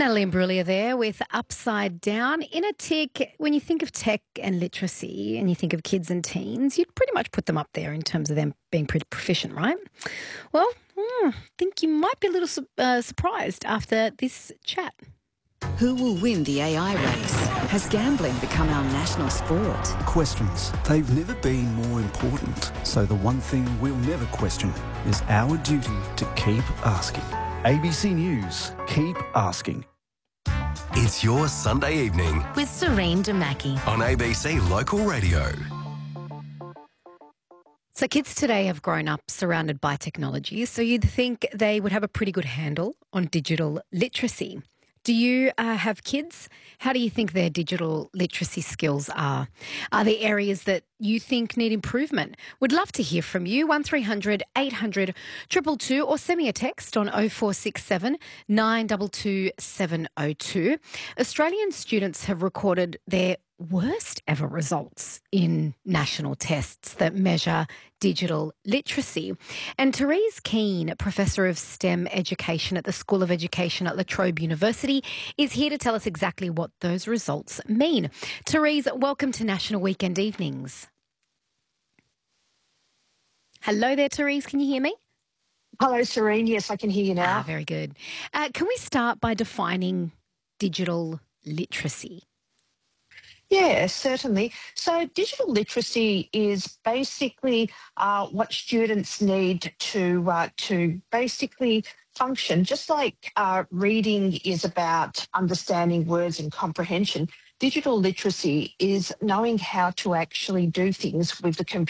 Natalie Imbruglia there with Upside Down. In a tick, when you think of tech and literacy and you think of kids and teens, you'd pretty much put them up there in terms of them being pretty proficient, right? Well, I think you might be a little surprised after this chat. Who will win the AI race? Has gambling become our national sport? Questions. They've never been more important. So the one thing we'll never question is our duty to keep asking. ABC News. Keep asking. It's your Sunday evening with Serene Damaki on ABC Local Radio. So kids today have grown up surrounded by technology, so you'd think they would have a pretty good handle on digital literacy. Do you have kids? How do you think their digital literacy skills are? Are there areas that you think need improvement? Would love to hear from you. 1300 800 222 or send me a text on 0467 922 702. Australian students have recorded their worst ever results in national tests that measure digital literacy. And Therese Keane, Professor of STEM Education at the School of Education at La Trobe University, is here to tell us exactly what those results mean. Therese, welcome to National Weekend Evenings. Hello there, Therese. Can you hear me? Hello, Serene. Yes, I can hear you now. Very good. Can we start by defining digital literacy? Yeah, certainly. So digital literacy is basically what students need to basically function. Just like reading is about understanding words and comprehension, digital literacy is knowing how to actually do things with the computer.